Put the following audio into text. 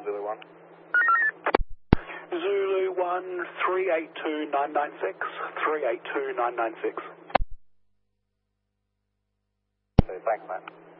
Zulu 1. Zulu 1, 382996, 382996. Okay, thanks, mate.